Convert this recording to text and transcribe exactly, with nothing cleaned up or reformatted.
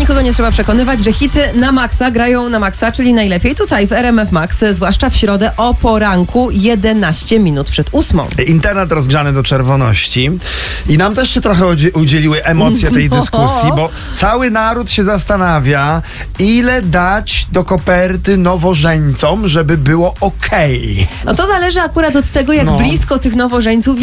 nikogo nie trzeba przekonywać, że hity na maksa grają na maksa, czyli najlepiej tutaj w R M F Max, zwłaszcza w środę o poranku, jedenaście minut przed ósmą. Internet rozgrzany do czerwoności i nam też się trochę udzieliły emocje tej No. dyskusji, bo cały naród się zastanawia, ile dać do koperty nowożeńcom, żeby było okej. No to zależy akurat od tego, jak No. blisko tych nowożeńców